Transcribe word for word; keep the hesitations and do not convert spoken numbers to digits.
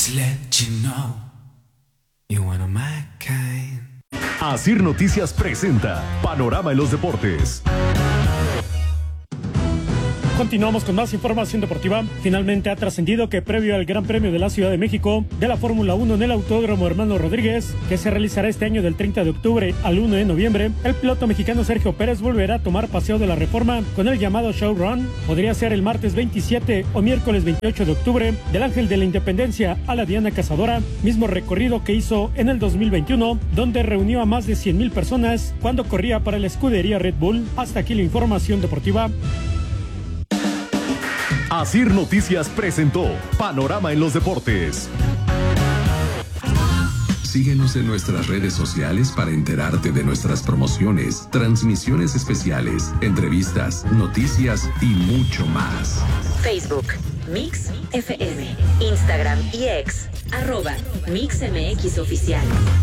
Just let you know you wanna my kind. Asir Noticias presenta Panorama en los Deportes. Continuamos con más información deportiva. Finalmente ha trascendido que previo al Gran Premio de la Ciudad de México de la Fórmula uno en el Autódromo Hermano Rodríguez, que se realizará este año del treinta de octubre al uno de noviembre, el piloto mexicano Sergio Pérez volverá a tomar Paseo de la Reforma con el llamado Show Run. Podría ser el martes veintisiete o miércoles veintiocho de octubre del Ángel de la Independencia a la Diana Cazadora, mismo recorrido que hizo en el dos mil veintiuno, donde reunió a más de cien mil personas cuando corría para la escudería Red Bull. Hasta aquí la información deportiva. Asir Noticias presentó Panorama en los Deportes. Síguenos en nuestras redes sociales para enterarte de nuestras promociones, transmisiones especiales, entrevistas, noticias y mucho más. Facebook, Mix F M, Instagram y X, arroba Mix M X Oficial.